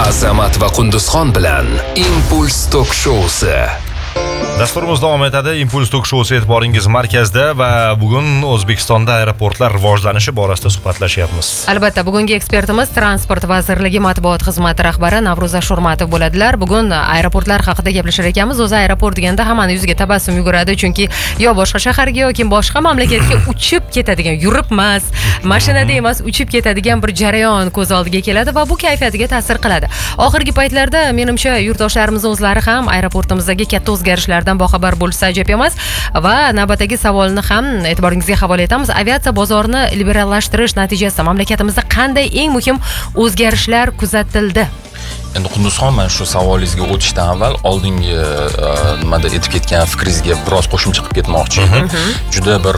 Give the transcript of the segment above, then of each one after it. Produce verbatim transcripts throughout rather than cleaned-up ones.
Azamat va Qunduzxon bilan Impuls Tok Showsi. Dasturimiz davom etadi. Impuls Tok Showsi e'tiboringiz markazida va bugun O'zbekistonda aeroportlar rivojlanishi borasida suhbatlashyapmiz. Albatta, bugungi ekspertimiz Transport vazirligi matbuot xizmati rahbari Navro'za Shurmatov bo'ladilar. Bugun aeroportlar haqida gaplashar ekanmiz. O'zi aeroport deganda hammaning yuziga tabassum yuguradi, chunki yo boshqa shaharga yoki boshqa mamlakatga uchib ketadigan, yurib emas, mashinada emas, uchib ketadigan bir jarayon ko'z oldiga keladi va bu kayfiyatiga ta'sir qiladi. Oxirgi paytlarda menimcha yurtdoshlarimiz o'zlari ham aeroportimizdagi katta o'zgarishlardan boxabar bo'lsa ajab emas va navbatdagi savolni ham e'tiboringizga havola etamiz. Aviatsiya bozorini liberallashtirish natijasida mamlakatimizda qanday eng muhim o'zgarishlar kuzatildi? Endi Qunduzxon, men shu savolingizga o'tishdan avval oldingi nimada aytib ketgan fikringizga biroz qo'shimcha qilib ketmoqchi edim. Juda bir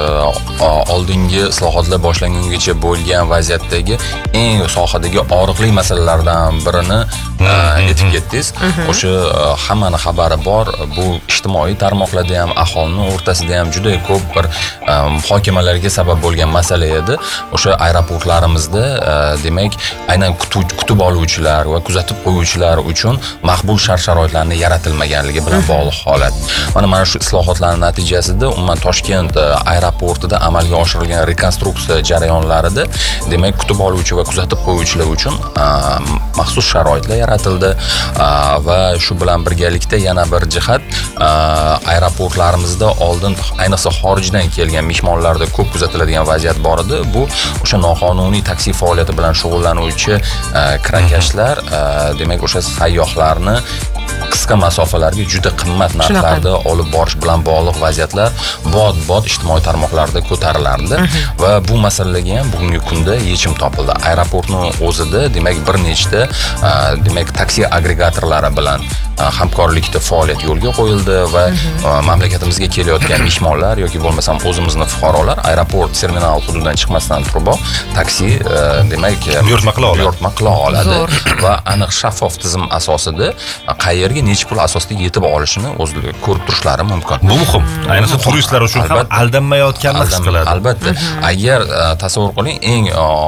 oldingi islohotlar boshlangungacha bo'lgan vaziyatdagi eng sohadagi og'riqli masalalardan birini aytib ketdingiz. O'sha hammani xabari bor, bu ijtimoiy tarmoqlarda ham, aholining o'rtasida ham juda ko'p bir muhokamalarga sabab bo'lgan masala edi. O'sha aeroportlarimizda demak, aynan kutib oluvchilar va kuzatib qo'yuvchilar uchun maqbul shart-sharoitlarni yaratilmaganligi bilan bog'liq holat. Mana mana shu islohotlarning natijasida umuman Toshkent aeroportida amalga oshirilgan rekonstruksiya jarayonlarida demak kutib oluvchi va kuzatib qo'yuvchilar uchun maxsus sharoitlar yaratildi va shu bilan birgalikda yana bir jihat aeroportlarimizda oldin ayniqsa xorijdan kelgan mehmonlarda ko'p kuzatiladigan vaziyat bor edi. Bu o'sha noqonuniy taksi faoliyati bilan shug'ullanuvchi kirakashlar demak o'sha sayyohlarni qisqa masofalarga juda qimmat narxlarda olib borish bilan bog'liq vaziyatlar bot-bot ijtimoiy tarmoqlarda ko'tarilardi va bu masalaga ham bugungi kunda yechim topildi. Aeroportning o'zida demak bir nechta demak taksi agregatorlari bilan hamkorlikda faoliyat yo'lga qo'yildi va mamlakatimizga kelayotgan mehmonlar yoki bo'lmasam o'zimizning fuqarolar aeroport terminal hududidan chiqmasdan turiboq taksi demak buyurtma qila oladi. Buyurtma qila oladi va aniq shaffof tizim asosida qayerga necha pul asosida yetib olishini o'zlari ko'rib turishlari mumkin. Bu muhim. Ayniqsa turistlar uchun ham aldanmayotganini his qiladi. Albatta. Agar tasavvur qiling, eng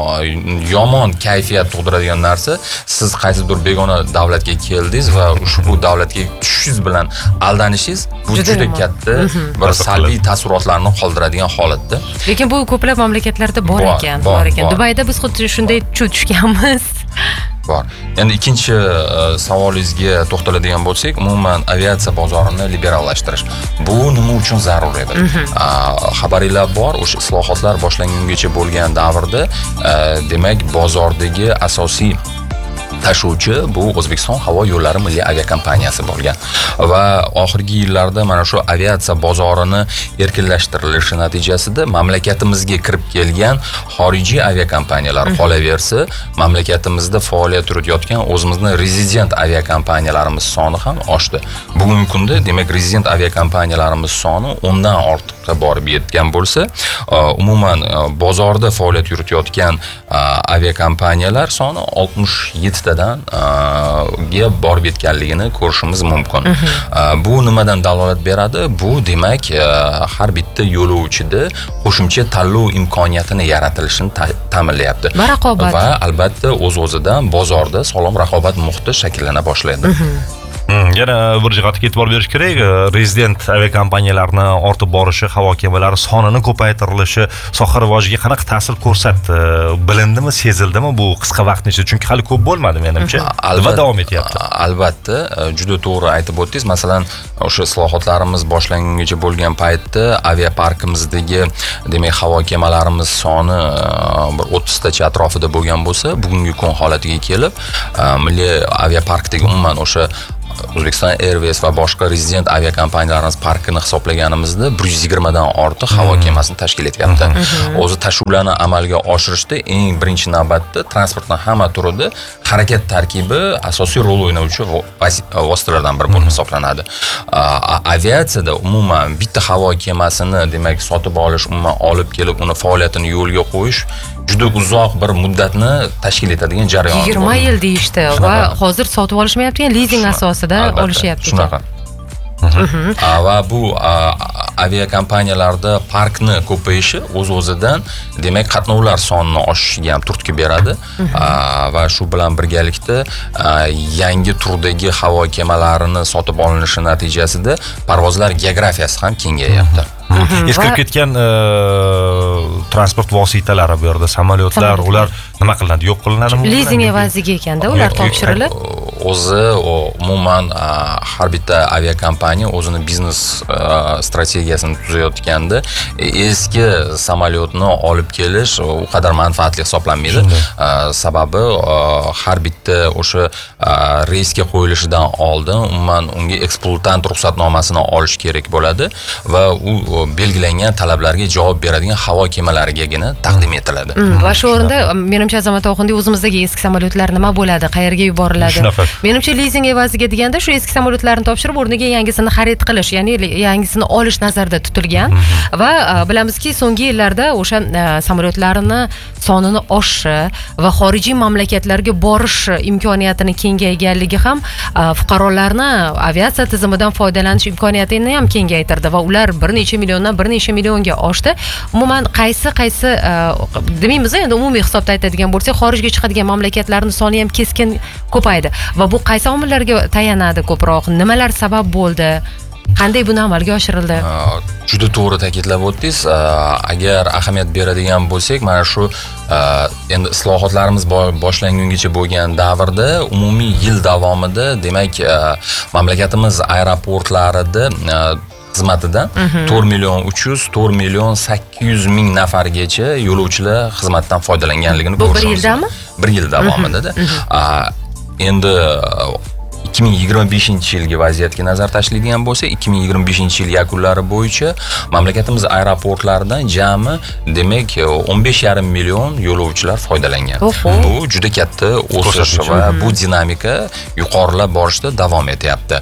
yomon kayfiyat tug'diradigan narsa siz qaysidir begona davlatga keldingiz va ushbu davlatga tushishingiz bilan aldanishingiz bu juda katta bir salbiy taassurotlarni qoldiradigan holatda. Lekin bu ko'plab mamlakatlarda bor ekan, bor ekan. Dubayda biz xuddi shunday chuv tushganmiz. Bor. Endi ikkinchi savolingizga to'xtaladigan bo'lsak, umuman aviatsiya bozorini liberallashtirish. Bu nima uchun zarur edi? Xabaringlar bor, o'sha islohotlar boshlangungacha bo'lgan davrda demak bozordagi asosiy tashuvchi bu O'zbekiston havo yo'llari milliy aviakompaniyasi bo'lgan va oxirgi yillarda mana shu aviatsiya bozorini erkinlashtirilishi natijasida mamlakatimizga kirib kelgan xorijiy aviakompaniyalar qolaversa, mamlakatimizda faoliyat yuritayotgan o'zimizning rezident aviakompaniyalarimiz soni ham oshdi. Bugungi kunda demak rezident aviakompaniyalarimiz soni o'ndan ortiqqa borib yetgan bo'lsa, umuman bozorda faoliyat yuritayotgan aviakompaniyalar soni oltmish yetti dan ga borib yetganligini ko'rishimiz mumkin. Bu nimadan dalolat beradi? Bu demak har bitta yo'lovchida qo'shimcha tanlov imkoniyatini yaratilishini ta'minlayapti. Va raqobat. Va albatta o'z-o'zidan bozorda sog'lom raqobat muhiti shakllana boshlaydi. Yana bir jihatga e'tibor berish kerak. Rezident aviakompaniyalarni ortib borishi, havo kemalari sonining ko'paytirilishi soha rivojiga qanaqa ta'sir ko'rsatdi? Bilindimi, sezildimi bu qisqa vaqt ichida? Chunki hali ko'p bo'lmadi menimcha. Va davom etyapti. Albatta, juda to'g'ri aytib o'tdingiz. Masalan, o'sha islohotlarimiz boshlangungacha bo'lgan paytda aviaparkimizdagi demak havo kemalarimiz soni bir o'ttiztacha atrofida bo'lgan bo'lsa, bugungi kun holatiga kelib, milliy aviaparkdagi umuman o'sha O'zbekiston Airways va boshqa rezident aviakompaniyalarimiz parkini hisoblaganimizda bir yuz yigirma dan ortiq havo kemasini tashkil etyapti. O'zi tashuvlarni amalga oshirishda eng birinchi navbatda transportning hamma turida harakat tarkibi asosiy rol o'ynayuvchi vositalardan biri bo'lib hisoblanadi. Aviatsiyada umuman bitta havo kemasini demak sotib olish, umuman olib kelib uni faoliyatini yo'lga qo'yish juda uzoq bir muddatni tashkil etadigan jarayon. yigirma yil deyishdi va hozir sotib olishmayapti, lizing asosida olishyapti. Shunaqa. Va bu aviakompaniyalarda parkni ko'payishi o'z-o'zidan demak qatnovlar sonini oshishiga ham turtki beradi va shu bilan birgalikda yangi turdagi havo kemalarini sotib olinishi natijasida parvozlar geografiyasi ham kengayapti. Eskirib ketgan transport vositalari bu yerda samolyotlar, ular nima qilinadi? Yo'q qilinadimi? Lizing evaziga ekanda ular topshirilib o'zi umuman har bitta aviakompaniya o'zini biznes strategiyasini tuzayotganda eski samolyotni olib kelish u qadar manfaatli hisoblanmaydi. Sababi har bitta o'sha reysga qo'yilishidan oldin umuman unga ekspluatant ruxsatnomasini olish kerak bo'ladi va u belgilangan talablarga javob beradigan havo kemalarigagina taqdim etiladi. Va shu o'rinda menimcha Azamat Oxundiy o'zimizdagi eski samolyotlar nima bo'ladi, qayerga yuboriladi? Menimcha lizing evaziga deganda shu eski samolyotlarni topshirib o'rniga yangisini xarid qilish, ya'ni yangisini olish nazarda tutilgan va bilamizki so'nggi yillarda o'sha samolyotlarni sonini oshishi va xorijiy mamlakatlarga borish imkoniyatini kengayganligi ham fuqarolarni aviatsiya tizimidan foydalanish imkoniyatini ham kengaytirdi va ular bir necha milliondan bir necha millionga oshdi. Umuman qaysi qaysi demaymiz endi umumiy hisobda aytadigan bo'lsak, xorijga chiqadigan mamlakatlarning soni ham keskin ko'paydi va bu qaysi omillarga tayanadi ko'proq? Nimalar sabab bo'ldi? Qanday buni amalga oshirildi? Juda to'g'ri ta'kidlab o'tdingiz. Agar ahamiyat beradigan bo'lsak, mana shu endi islohotlarimiz boshlangungacha bo'lgan davrda umumiy yil davomida demak mamlakatimiz aeroportlarida xizmatidan to'rt million uch yuz to'rt million sakkiz yuz ming nafargacha yo'lovchilar xizmatdan foydalanganligini ko'rishimiz. Bu bir yildami? Bir yil davomida. Endi ikki ming yigirma beshinchi yilgi vaziyatga nazar tashlaydigan bo'lsak, ikki ming yigirma beshinchi yil yakunlari bo'yicha mamlakatimiz aeroportlaridan jami demak o'n besh yarim million yo'lovchilar foydalangan. Bu juda katta o'sish va bu dinamika yuqorilab borishda davom etyapti.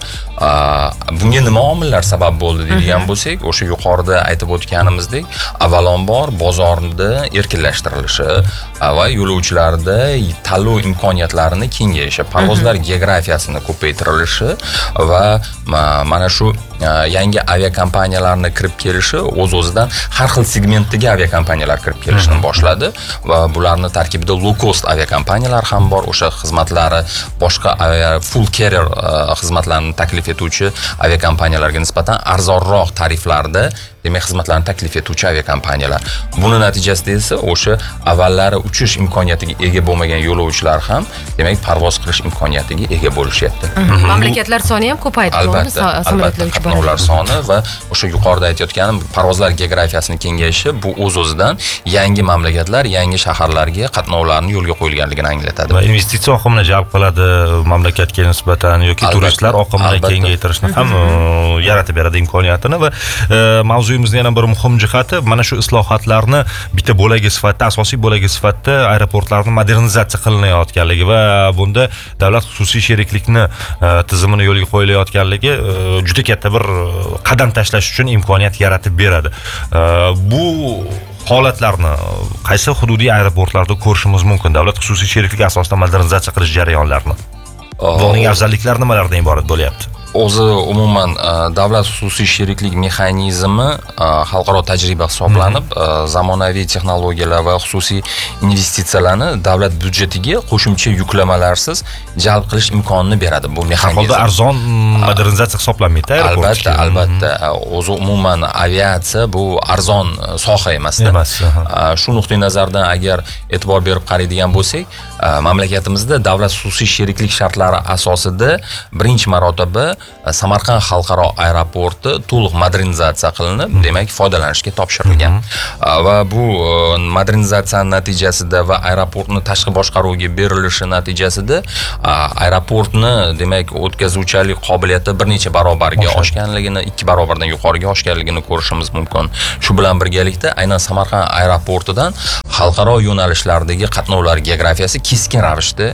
Bunga nima omillar sabab bo'ldi deydigan bo'lsak, o'sha yuqorida aytib o'tganimizdek, avvalambor bozorda erkinlashtirilishi va yo'lovchilarda tanlov imkoniyatlarini kengayishi, parvozlar geografiyasini ko'paytirilishi va mana shu yangi aviakompaniyalarning kirib kelishi o'z-o'zidan har xil segmentdagi aviakompaniyalar kirib kelishni boshladi va bularning tarkibida low cost aviakompaniyalar ham bor. O'sha xizmatlari boshqa full carrier xizmatlarini taklif etuvchi aviakompaniyalarga nisbatan arzonroq tariflarda demak xizmatlarni taklif etuvchi aviakompaniyalar. Buni natijasida esa o'sha avvallari uchish imkoniyatiga ega bo'lmagan yo'lovchilar ham demak parvoz qilish imkoniyatiga ega bo'lishyapti. Mamlakatlar soni ham ko'paydi. Albatta, albatta qatnovlar soni va o'sha yuqorida aytayotganim parvozlar geografiyasini kengayishi bu o'z-o'zidan yangi mamlakatlar, yangi shaharlarga qatnovlarni yo'lga qo'yilganligini anglatadi. Va investitsiya oqimini jalb qiladi mamlakatga nisbatan yoki turistlar oqimini kengaytirishni ham yaratib beradi imkoniyatini va mavzuyimizning yana bir muhim jihati mana shu islohotlarni bitta bo'lagi sifatida, asosiy bo'lagi sifatida aeroportlarni modernizatsiya qilinayotganligi va bunda davlat xususiy sheriklikni tizimini yo'lga qo'yilayotganligi juda katta bir qadam tashlash uchun imkoniyat yaratib beradi. Bu holatlarni qaysi hududiy aeroportlarda ko'rishimiz mumkin? Davlat xususiy sheriklik asosida modernizatsiya qilish jarayonlarini. Buning afzalliklari nimalardan iborat bo'lyapti? O'zi umuman davlat xususiy sheriklik mexanizmi xalqaro tajriba hisoblanib, zamonaviy texnologiyalar va xususiy investitsiyalarni davlat byudjetiga qo'shimcha yuklamalarsiz jalb qilish imkonini beradi bu mexanizm. Har holda arzon modernizatsiya hisoblanmaydi. Albatta, albatta. O'zi umuman aviatsiya bu arzon soha emas-da. Shu nuqtai nazardan agar e'tibor berib qaraydigan bo'lsak, mamlakatimizda davlat xususiy sheriklik shartlari asosida birinchi marotaba Samarqand xalqaro aeroporti to'liq modernizatsiya qilinib, demak foydalanishga topshirilgan. Va bu modernizatsiya natijasida va aeroportni tashqi boshqaruvga berilishi natijasida aeroportni demak o'tkazuvchilik qobiliyati bir necha barobarga oshganligini, ikki barobardan yuqoriga oshganligini ko'rishimiz mumkin. Shu bilan birgalikda aynan Samarqand aeroportidan xalqaro yo'nalishlardagi qatnovlar geografiyasi keskin ravishda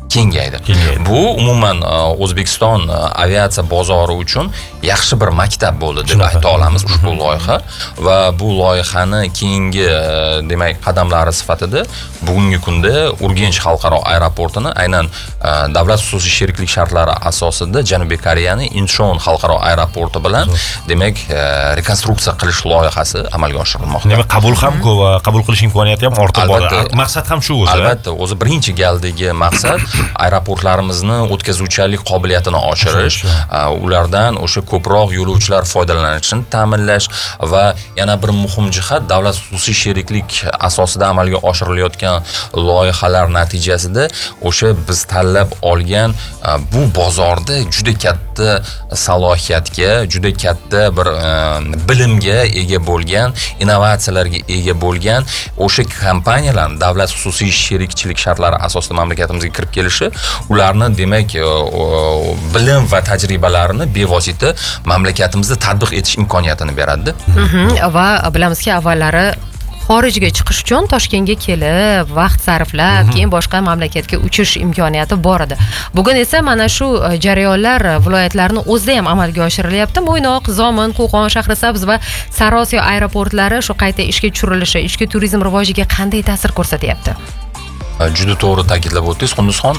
kengaydi. Kengaydi. Bu umuman O'zbekiston aviatsiya bozori uchun yaxshi bir maktab bo'ldi deb ayta olamiz ushbu loyiha va bu loyihani keyingi demak qadamlari sifatida bugungi kunda Urganch xalqaro aeroportini aynan davlat xususiy sheriklik shartlari asosida Janubiy Koreyaning Incheon xalqaro aeroporti bilan demak rekonstruksiya qilish loyihasi amalga oshirilmoqda. Demak, qabul ham ko'p, qabul qilish imkoniyati ham ortib boradi. Maqsad ham shu o'zi. Albatta, o'zi birinchi galdagi maqsad aeroportlarimizni o'tkazuvchanlik qobiliyatini oshirish, ulardan o'sha ko'proq yo'lovchilar foydalanishini ta'minlash va yana bir muhim jihat davlat xususiy sheriklik asosida amalga oshirilayotgan loyihalar natijasida o'sha biz tanlab olgan bu bozorda juda katta salohiyatga, juda katta bir bilimga ega bo'lgan, innovatsiyalarga ega bo'lgan o'sha kompaniyalar davlat xususiy sherikchilik shartlari asosida mamlakatimizga kirib kelishi ularni demak bilim va tajribalarini bevosita mamlakatimizda tatbiq etish imkoniyatini beradi. Va bilamizki, avvallari xorijga chiqish uchun Toshkentga kelib, vaqt sarflab, keyin boshqa mamlakatga uchish imkoniyati bor edi. Bugun esa mana shu jarayonlar viloyatlarning o'zida ham amalga oshirilyapti. Mo'ynoq, Zomin, Qo'qon, Shahrisabz va Sariosiyo aeroportlari shu qayta ishga tushirilishi, ichki turizm rivojiga qanday ta'sir ko'rsatyapti? Juda to'g'ri ta'kidlab o'tdingiz, Qunduzxon.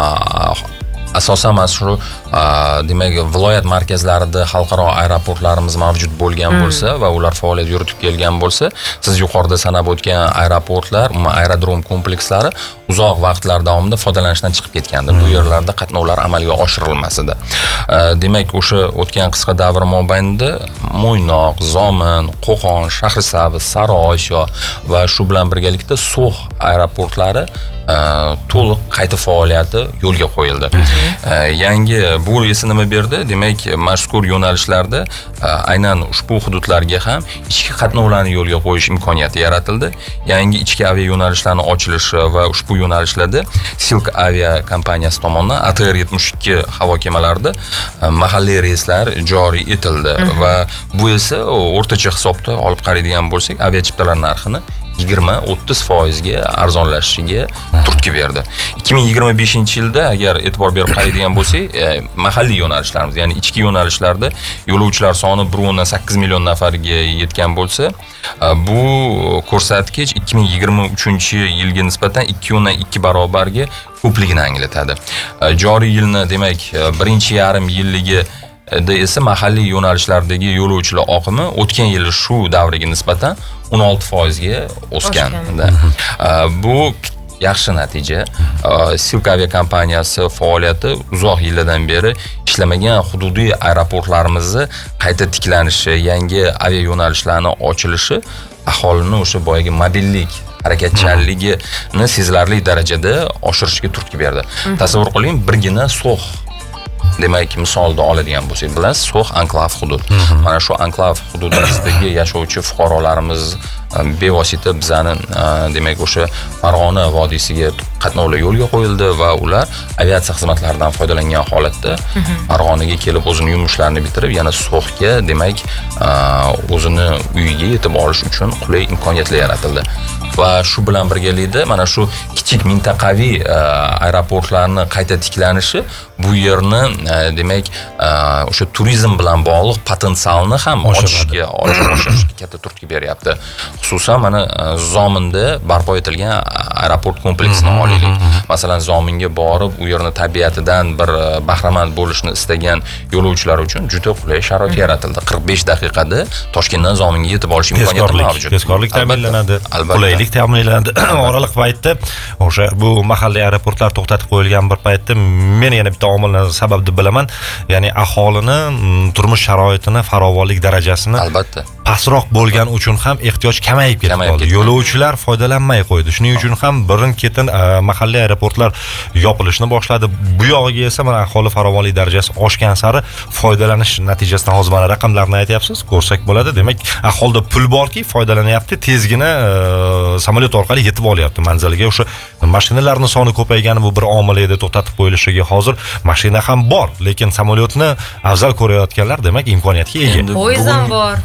Asosan mana shu demak viloyat markazlarida xalqaro aeroportlarimiz mavjud bo'lgan bo'lsa va ular faoliyat yuritib kelgan bo'lsa, siz yuqorida sanab o'tgan aeroportlar, aerodrom komplekslari uzoq vaqtlar davomida foydalanishdan chiqib ketgandi. Bu yerlarda qatnovlar amalga oshirilmas edi. Demak, o'sha o'tgan qisqa davr mobaynida Mo'ynoq, Zomin, Qo'qon, Shahrisabz, Sariosiyo va shu bilan birgalikda So'x aeroportlari to'liq qayta faoliyati yo'lga qo'yildi. Yangi bu esa nima berdi? Demak, mazkur yo'nalishlarda aynan ushbu hududlarga ham ichki qatnovlarni yo'lga qo'yish imkoniyati yaratildi. Yangi ichki avia yo'nalishlarning ochilishi va ushbu yo'nalishlarda Silk Avia kompaniyasi tomonidan A T R yetmish ikki havo kemalarida mahalliy reyslar joriy etildi va bu esa o'rtacha hisobda olib qaraydigan bo'lsak, avia chiptalar narxini yigirma o'ttiz foizga arzonlashishiga turtki berdi. ikki ming yigirma beshinchi yilda agar e'tibor berib qaraydigan bo'lsak, mahalliy yo'nalishlarimiz, ya'ni ichki yo'nalishlarda yo'lovchilar soni bir nuqta sakkiz million nafarga yetgan bo'lsa, bu ko'rsatkich ikki ming yigirma uchinchi yilga nisbatan ikki nuqta ikki barobarga ko'pligini anglatadi. Joriy yilni demak birinchi yarim yilligi da esa mahalliy yo'nalishlardagi yo'lovchilar oqimi o'tgan yil shu davriga nisbatan o'n olti foizga o'sgan. Bu yaxshi natija. Silk Avia kompaniyasi faoliyati uzoq yillardan beri ishlamagan hududiy aeroportlarimizni qayta tiklanishi, yangi avia yo'nalishlarning ochilishi aholini o'sha boyagi mobillik harakatchanligini sezilarli darajada oshirishga turtki berdi. Tasavvur qiling, birgina So'x demak misolda oladigan bo'lsak, bilasiz, So'x anklav hudud. Mana shu anklav hududimizdagi yashovchi fuqarolarimiz bevosita bizani demak o'sha Farg'ona vodiysiga qatnovlar yo'lga qo'yildi va ular aviatsiya xizmatlaridan foydalangan holatda Farg'onaga kelib o'zini yumushlarini bitirib, yana So'xga demak o'zini uyiga yetib olish uchun qulay imkoniyatlar yaratildi. Va shu bilan birgalikda mana shu kichik mintaqaviy aeroportlarni qayta tiklanishi bu yerni demak o'sha turizm bilan bog'liq potensialni ham ochishga, oshirishga katta turtki beryapti. Xususan mana Zominda barpo etilgan aeroport kompleksini olaylik. Masalan, Zominga borib, u yerni tabiatidan bir bahramand bo'lishni istagan yo'lovchilar uchun juda qulay sharoit yaratildi. qirq besh daqiqada Toshkentdan Zominga yetib olish imkoniyati mavjud. Tezkorlik ta'minlanadi, qulaylik ta'minlanadi. Oraliq paytda o'sha bu mahalliy aeroportlar to'xtatib qo'yilgan bir paytda men yana bitta omilni sabab deb bilaman, ya'ni aholini turmush sharoitini, farovonlik darajasini albatta pastroq bo'lgan uchun ham ehtiyoj kamayib ketdi. Yo'lovchilar foydalanmay qo'ydi. Shuning uchun ham birin-ketin mahalliy aeroportlar yopilishni boshladi. Bu yog'iga esa mana aholi farovonlik darajasi oshgan sari foydalanish natijasida hozir mana raqamlarni aytyapsiz, ko'rsak bo'ladi. Demak, aholida pul borki, foydalanyapti, tezgina samolyot orqali yetib olyapti manziliga. O'sha mashinalarning soni ko'paygani bu bir omil edi to'xtatib qo'yilishiga. Hozir mashina ham bor, lekin samolyotni afzal ko'rayotganlar demak imkoniyatga ega. Poyezd ham bor. Poyezd ham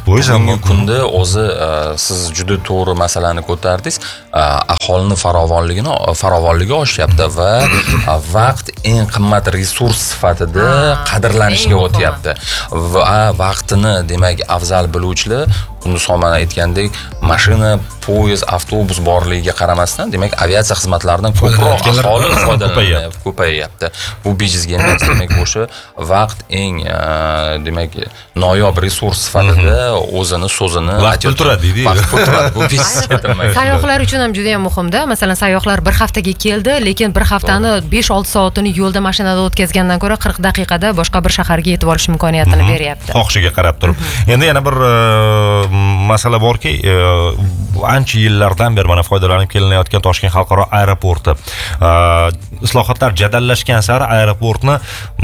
bugungi kunda o'zi siz juda to'g'ri masalani ko'tardingiz. Aholini farovonligini farovonligi oshyapti va vaqt eng qimmat resurs sifatida qadrlanishga o'tyapti. Va vaqtini demak afzal biluvchilar Musoman aytgandek, mashina, poyezd, avtobus borligiga qaramasdan, demak aviatsiya xizmatlaridan ko'proq aholi foydalanib ko'payyapti. Bu bejizga emas, demak o'sha vaqt eng demak noyob resurs sifatida o'zini so'zini vaqt turadi deydi. Vaqt turadi. Bu bejizga emas. Sayyohlar uchun ham juda ham muhimda. Masalan, sayyohlar bir haftaga keldi, lekin bir haftani besh olti soatini yo'lda mashinada o'tkazgandan ko'ra qirq daqiqada boshqa bir shaharga yetib olish imkoniyatini beryapti. Xohishiga qarab turib. Endi yana bir masala borki, ancha yillardan beri mana foydalanib kelinayotgan Toshkent xalqaro aeroporti. Islohotlar jadallashgan sari aeroportni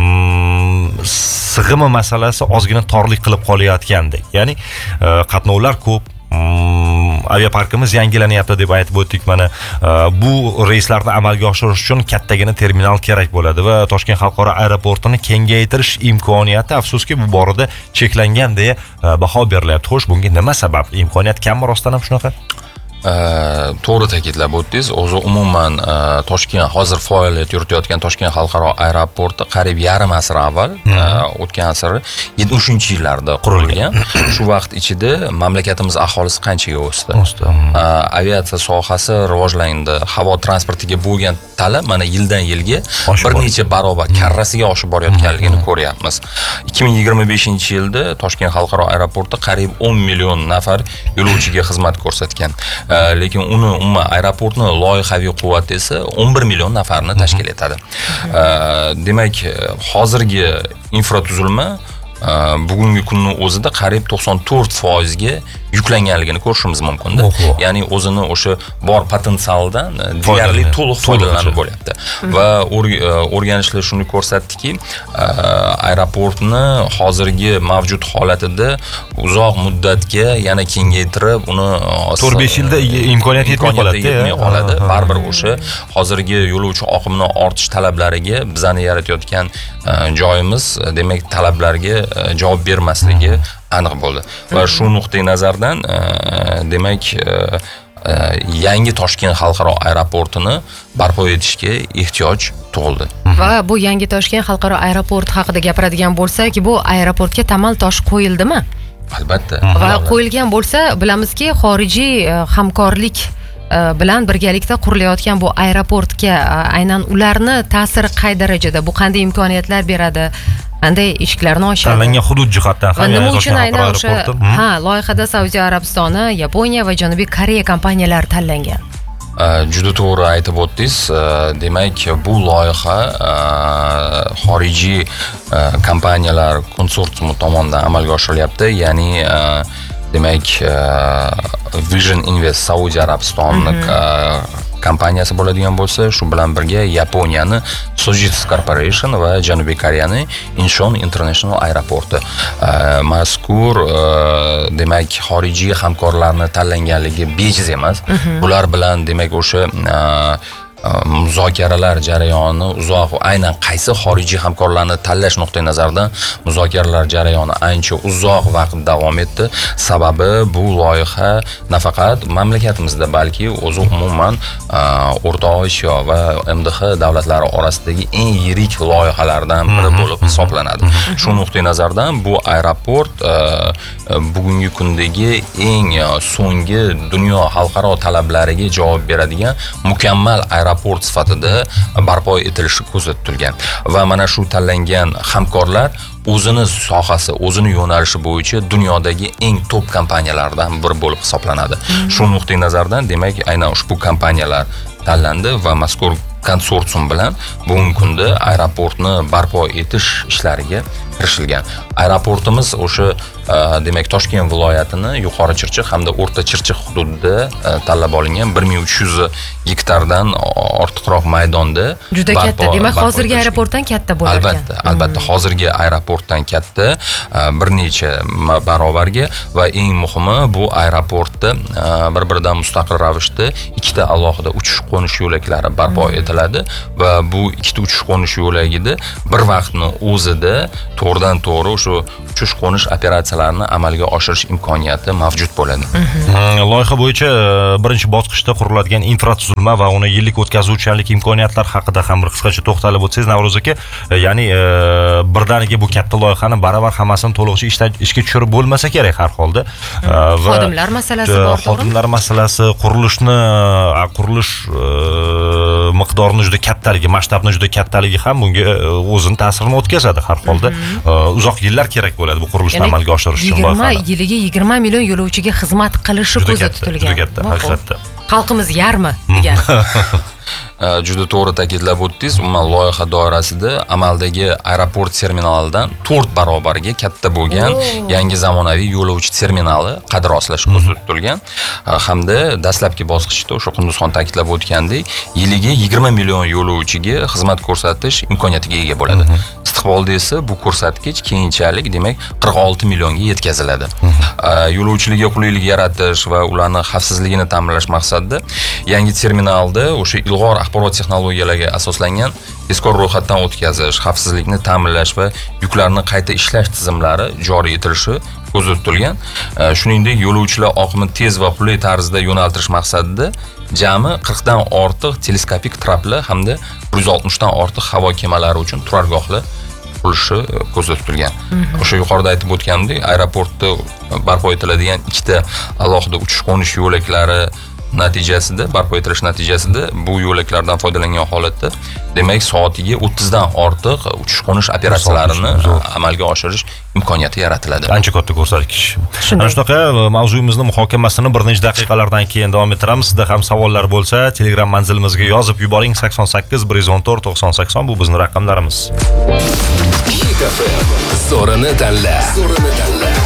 sig'imi masalasi ozgina torlik qilib qolayotgandek. Ya'ni qatnovlar ko'p, aviaparkimiz yangilanyapti deb aytib o'tdik. Mana bu reyslarni amalga oshirish uchun kattagina terminal kerak bo'ladi va Toshkent xalqaro aeroportini kengaytirish imkoniyati afsuski bu borada cheklangan deya baho berilyapti. Xo'sh, bunga nima sabab? Imkoniyat kammi rostdan ham shunaqa? To'g'ri ta'kidlab o'tdingiz. O'zi umuman Toshkent hozir faoliyat yuritayotgan Toshkent xalqaro aeroporti qariyb yarim asr avval, o'tgan asr yetmishinchi yillarda qurilgan. Shu vaqt ichida mamlakatimiz aholisi qanchaga o'sdi? Aviatsiya sohasi rivojlandi. Havo transportiga bo'lgan talab mana yildan yilga bir necha barobar karrasiga oshib borayotganligini ko'ryapmiz. ikki ming yigirma beshinchi yilda Toshkent xalqaro aeroporti qariyb o'n million nafar yo'lovchiga xizmat ko'rsatgan. Lekin uni umuman aeroportni loyihaviy quvvati esa o'n bir million nafarni tashkil etadi. Demak, hozirgi infratuzilma bugungi kunning o'zida qariyb to'qson to'rt foiz ga yuklanganligini ko'rishimiz mumkin-da. Ya'ni o'zini o'sha bor potensialdan deyarli to'liq foydalanib bo'lyapti. Va o'rganishlar shuni ko'rsatdiki, aeroportni hozirgi mavjud holatida uzoq muddatga yana kengaytirib, uni to'rt besh yilda imkoniyat yetmay qoladi. Baribir o'sha hozirgi yo'lovchi oqimining ortish talablariga bizani yaratayotgan joyimiz, demak, talablarga javob bermasligi aniq bo'ldi. Va shu nuqtai nazardan demak yangi Toshkent xalqaro aeroportini barpo etishga ehtiyoj tug'ildi. Va bu yangi Toshkent xalqaro aeroport haqida gapiradigan bo'lsak, bu aeroportga tamal tosh qo'yildimi? Albatta. Va qo'yilgan bo'lsa, bilamizki, xorijiy hamkorlik bilan birgalikda qurilayotgan bu aeroportga aynan ularni ta'siri qay darajada, bu qanday imkoniyatlar beradi, qanday eshiklarni ochadi? Tanlangan hudud jihatdan ham nima uchun aynan o'sha ha loyihada Saudiya Arabistoni, Yaponiya va Janubiy Koreya kompaniyalari tanlangan? Juda to'g'ri aytib o'tdingiz. Demak, bu loyiha xorijiy kompaniyalar konsorsiumi tomonidan amalga oshirilyapti. Ya'ni demak, Vision Invest Saudiya Arabistoni kompaniyasi bo'ladigan bo'lsa, shu bilan birga Yaponiyani Sojitz Corporation va Janubiy Koreyani Incheon International Aeroporti. Mazkur demak xorijiy hamkorlarni tanlanganligi bejiz emas. Bular bilan demak o'sha muzokaralar jarayoni uzoq, aynan qaysi xorijiy hamkorlarni tanlash nuqtai nazaridan muzokaralar jarayoni ancha uzoq vaqt davom etdi. Sababi bu loyiha nafaqat mamlakatimizda, balki o'zi umuman O'rta Osiyo va M D H davlatlari orasidagi eng yirik loyihalardan biri bo'lib hisoblanadi. Shu nuqtai nazardan bu aeroport bugungi kundagi eng so'nggi dunyo xalqaro talablariga javob beradigan mukammal aeroport sifatida barpo etilishi ko'zda tutilgan. Va mana shu tanlangan hamkorlar o'zini sohasi, o'zini yo'nalishi bo'yicha dunyodagi eng top kompaniyalardan biri bo'lib hisoblanadi. Shu nuqtai nazardan demak aynan ushbu kompaniyalar tanlandi va mazkur konsorsium bilan bugungi kunda aeroportni barpo etish ishlariga kirishilgan. Aeroportimiz o'sha demak Toshkent viloyatini Yuqori Chirchiq hamda O'rta Chirchiq hududida tanlab olingan bir ming uch yuz gektardan ortiqroq maydonda. Juda katta. Demak, hozirgi aeroportdan katta bo'lar ekan. Albatta, albatta hozirgi aeroportdan katta, bir necha barobarga va eng muhimi bu aeroportda bir-biridan mustaqil ravishda ikkita alohida uchish-qo'nish yo'laklari barpo etiladi va bu ikkita uchish-qo'nish yo'lagida bir vaqtni o'zida to'g'ridan to'g'ri shu uchish-qo'nish operatsiyalari loyihalarni amalga oshirish imkoniyati mavjud bo'ladi. Loyiha bo'yicha birinchi bosqichda quriladigan infratuzilma va uni yillik o'tkazuvchanlik imkoniyatlar haqida ham bir qisqacha to'xtalib o'tsangiz, Navruz aka, ya'ni birdaniga bu katta loyihani baravar hammasini to'liqcha ishga tushirib bo'lmasa kerak har holda. Va xodimlar masalasi bor, xodimlar masalasi, qurilishni qurilish miqdorini juda kattaligi, masshtabni juda kattaligi ham bunga o'zini ta'sirini o'tkazadi har holda. Uzoq yillar kerak bo'ladi bu qurilishni amalga oshirish uchun. yigirma yiliga yigirma million yo'lovchiga xizmat qilishi ko'zda tutilgan. Juda katta, haqiqatda. Xalqimiz yarmi degan. Juda to'g'ri ta'kidlab o'tdingiz. Umuman loyiha doirasida amaldagi aeroport terminalidan to'rt barobarga katta bo'lgan yangi zamonaviy yo'lovchi terminali qad rostlash ko'zda tutilgan. Hamda dastlabki bosqichda o'sha Qunduzxon ta'kidlab o'tgandek, yiliga yigirma million yo'lovchiga xizmat ko'rsatish imkoniyatiga ega bo'ladi. Istiqbolda esa bu ko'rsatkich keyinchalik, demak, qirq olti millionga yetkaziladi. Yo'lovchilarga qulaylik yaratish va ularning xavfsizligini ta'minlash maqsadida yangi terminalda o'sha ilg'or axborot texnologiyalariga asoslangan tezkor ro'yxatdan o'tkazish, xavfsizlikni ta'minlash va yuklarni qayta ishlash tizimlari joriy etilishi ko'zda tutilgan. Shuningdek, yo'lovchilar oqimini tez va qulay tarzda yo'naltirish maqsadida jami qirqdan ortiq teleskopik trapli hamda bir yuz oltmishdan ortiq havo kemalari uchun turargohlar qurilishi ko'zda tutilgan. O'sha yuqorida aytib o'tganimdek, aeroportda barpo etiladigan ikkita alohida uchish-qo'nish yo'laklari natijasida, barpo etilish natijasida bu yo'laklardan foydalangan holatda, demak, soatiga o'ttizdan ortiq uchish-qo'nish operatsiyalarini amalga oshirish imkoniyati yaratiladi. Ancha katta ko'rsatkich. Ana shunaqa mavzuyimizni muhokamasini bir necha daqiqalardan keyin davom ettiramiz. Sizda ham savollar bo'lsa, Telegram manzilimizga yozib yuboring. sakson sakkiz bir yuz o'n to'rt to'qson sakson bu bizning raqamlarimiz. Hit F M. Zo'rini tanla. Zo'rini tanla.